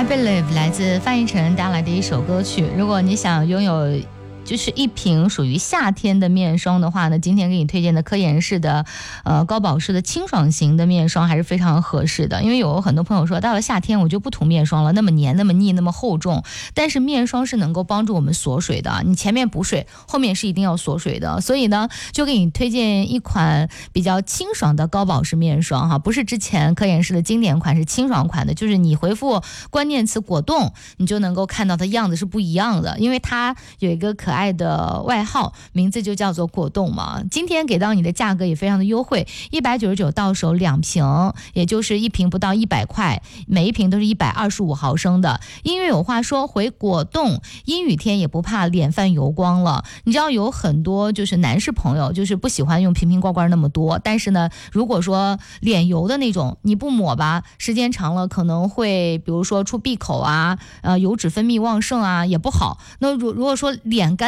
Believe 来自范逸臣带来的一首歌曲。如果你想拥有就是一瓶属于夏天的面霜的话呢，今天给你推荐的科颜氏的高保湿的清爽型的面霜还是非常合适的。因为有很多朋友说到了夏天我就不涂面霜了，那么黏那么腻那么厚重，但是面霜是能够帮助我们锁水的，你前面补水后面是一定要锁水的，所以呢就给你推荐一款比较清爽的高保湿面霜哈，不是之前科颜氏的经典款，是清爽款的，就是你回复关键词果冻你就能够看到它样子是不一样的，因为它有一个可爱的外号，名字就叫做果冻嘛。今天给到你的价格也非常的优惠，199到手2瓶，也就是一瓶不到100块，每一瓶都是125毫升的。音乐有话说，回果冻阴雨天也不怕脸泛油光了。你知道有很多就是男士朋友就是不喜欢用瓶瓶罐罐那么多，但是呢如果说脸油的那种你不抹吧，时间长了可能会比如说出闭口啊，油脂分泌旺盛啊也不好。那如果说脸干